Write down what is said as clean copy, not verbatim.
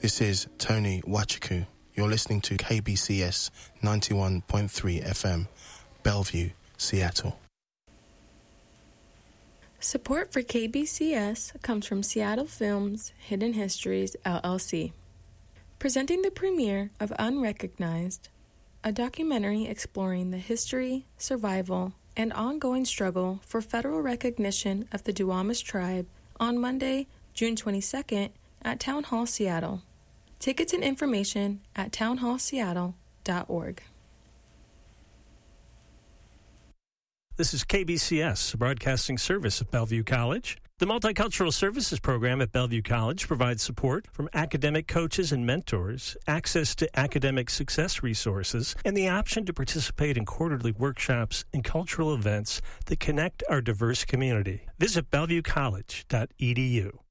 This is Tony Wachiku. You're listening to KBCS 91.3 FM, Bellevue, Seattle. Support for KBCS comes from Seattle Films Hidden Histories, LLC. Presenting the premiere of Unrecognized, a documentary exploring the history, survival, and ongoing struggle for federal recognition of the Duwamish tribe on Monday, June 22nd at Town Hall Seattle. Tickets and information at townhallseattle.org. This is KBCS, a broadcasting service of Bellevue College. The Multicultural Services Program at Bellevue College provides support from academic coaches and mentors, access to academic success resources, and the option to participate in quarterly workshops and cultural events that connect our diverse community. Visit bellevuecollege.edu.